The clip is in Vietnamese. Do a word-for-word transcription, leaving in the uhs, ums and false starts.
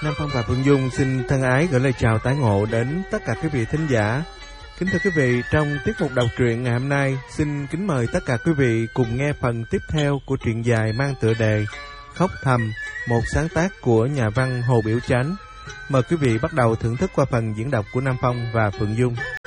Nam Phong và Phượng Dung xin thân ái gửi lời chào tái ngộ đến tất cả quý vị thính giả. Kính thưa quý vị, trong tiết mục đọc truyện ngày hôm nay, xin kính mời tất cả quý vị cùng nghe phần tiếp theo của truyện dài mang tựa đề Khóc Thầm, một sáng tác của nhà văn Hồ Biểu Chánh. Mời quý vị bắt đầu thưởng thức qua phần diễn đọc của Nam Phong và Phượng Dung.